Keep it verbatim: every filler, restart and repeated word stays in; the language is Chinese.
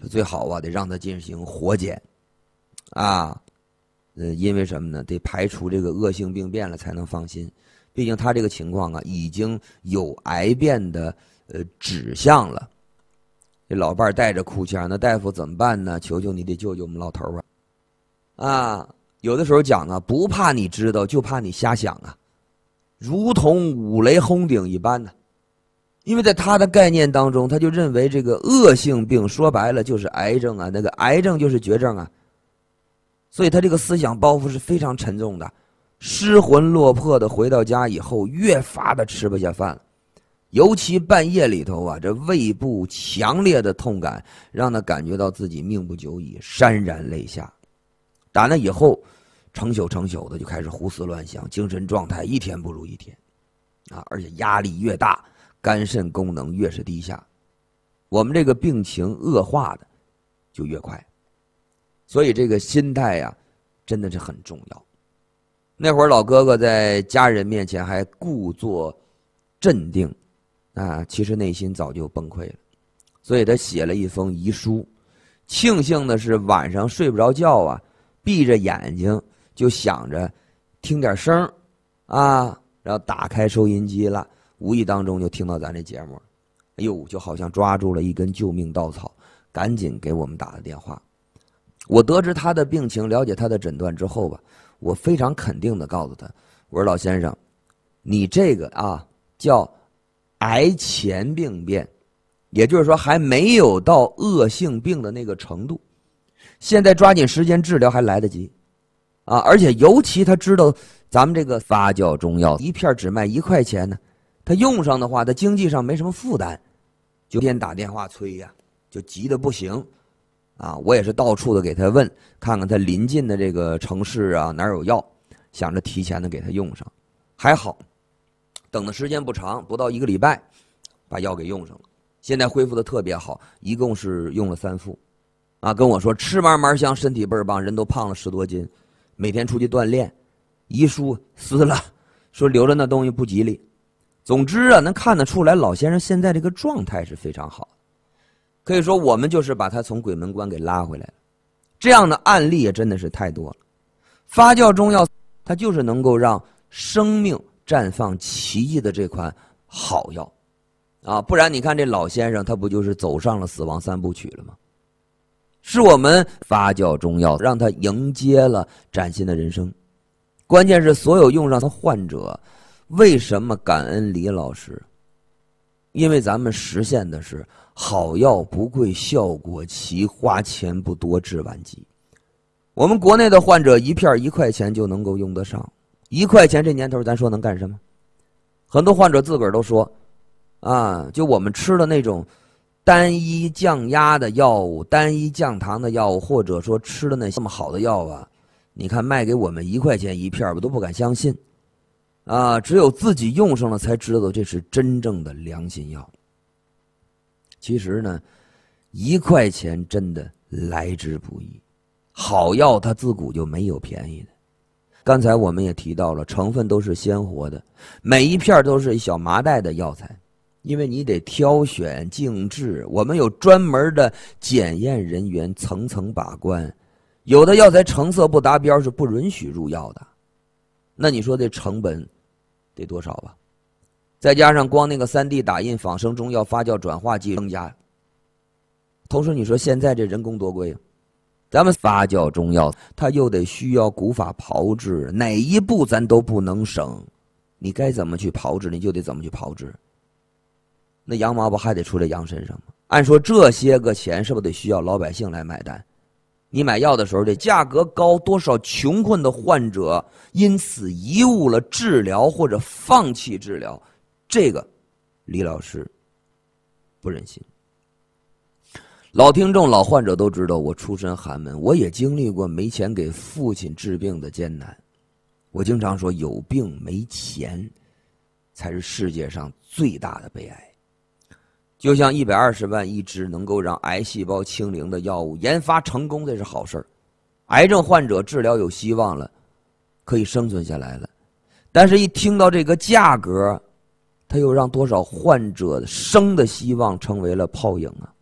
最好啊得让他进行活检啊，呃，因为什么呢？得排除这个恶性病变了才能放心。毕竟他这个情况啊，已经有癌变的呃指向了。这老伴儿带着哭腔，那大夫怎么办呢？求求你得救救我们老头啊！啊，有的时候讲啊，不怕你知道，就怕你瞎想啊，如同五雷轰顶一般呢。因为在他的概念当中，他就认为这个恶性病说白了就是癌症啊，那个癌症就是绝症啊，所以他这个思想包袱是非常沉重的。失魂落魄的回到家以后，越发的吃不下饭了，尤其半夜里头啊，这胃部强烈的痛感让他感觉到自己命不久矣，潸然泪下。打那以后，成宿成宿的就开始胡思乱想，精神状态一天不如一天啊，而且压力越大，肝肾功能越是低下，我们这个病情恶化的就越快。所以这个心态呀、啊，真的是很重要。那会儿老哥哥在家人面前还故作镇定啊，其实内心早就崩溃了。所以他写了一封遗书。庆幸的是晚上睡不着觉啊，闭着眼睛就想着听点声啊，然后打开收音机了，无意当中就听到咱这节目，哎呦，就好像抓住了一根救命稻草，赶紧给我们打了电话。我得知他的病情，了解他的诊断之后吧，我非常肯定的告诉他，我说老先生，你这个啊叫癌前病变，也就是说还没有到恶性病的那个程度，现在抓紧时间治疗还来得及啊！而且尤其他知道咱们这个发酵中药一片只卖一块钱呢，他用上的话，他经济上没什么负担，就天打电话催呀、啊，就急得不行啊！我也是到处的给他问，看看他临近的这个城市啊哪有药，想着提前的给他用上。还好，等的时间不长，不到一个礼拜，把药给用上了。现在恢复的特别好，一共是用了三副，啊，跟我说吃嘛嘛香，身体倍儿棒，人都胖了十多斤，每天出去锻炼，遗书撕了，说留着那东西不吉利。总之啊，能看得出来老先生现在这个状态是非常好的，可以说我们就是把他从鬼门关给拉回来了。这样的案例也真的是太多了。发酵中药它就是能够让生命绽放奇迹的这款好药啊，不然你看这老先生他不就是走上了死亡三部曲了吗？是我们发酵中药让他迎接了崭新的人生。关键是所有用上的患者为什么感恩李老师？因为咱们实现的是好药不贵，效果奇，花钱不多，治晚疾。我们国内的患者一片一块钱就能够用得上，一块钱这年头咱说能干什么？很多患者自个儿都说啊，就我们吃的那种单一降压的药物，单一降糖的药物，或者说吃的那这么好的药啊，你看卖给我们一块钱一片，我都不敢相信啊！只有自己用上了才知道这是真正的良心药。其实呢，一块钱真的来之不易，好药它自古就没有便宜的。刚才我们也提到了，成分都是鲜活的，每一片都是一小麻袋的药材，因为你得挑选静置，我们有专门的检验人员层层把关，有的药材成色不达标是不允许入药的。那你说这成本得多少吧？再加上光那个 三 D 打印仿生中药发酵转化剂增加，同时你说现在这人工多贵啊？咱们发酵中药它又得需要古法炮制，哪一步咱都不能省，你该怎么去炮制你就得怎么去炮制，那羊毛不还得出在羊身上吗？按说这些个钱是不是得需要老百姓来买单？你买药的时候这价格高，多少穷困的患者因此贻误了治疗或者放弃治疗，这个李老师不忍心。老听众老患者都知道我出身寒门，我也经历过没钱给父亲治病的艰难。我经常说有病没钱才是世界上最大的悲哀。就像一百二十万一支能够让癌细胞清零的药物研发成功，这是好事儿，癌症患者治疗有希望了，可以生存下来了。但是一听到这个价格，它又让多少患者生的希望成为了泡影啊！